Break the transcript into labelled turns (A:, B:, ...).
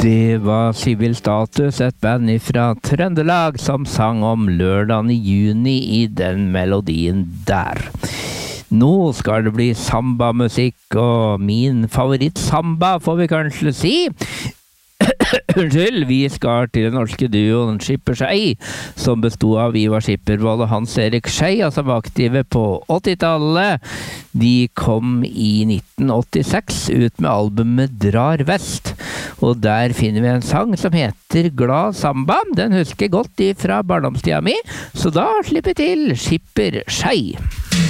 A: Det var Civil Status, et band fra Trøndelag som sang om lørdagen i juni i den melodien der. Nå skal det bli samba-musikk, og min favorittsamba får vi kanskje si. Unnskyld, vi skal til den norske duoen Skipper Skei, som bestod av Ivar Skippervold og Hans Erik Skei, og som var aktive på 80-tallet. De kom i 1986 ut med albumet Drar Vest, og der finner vi en sang som heter Glad Samba. Den husker jeg godt fra barndomstida mi, så da slipper jeg til Skipper Skei.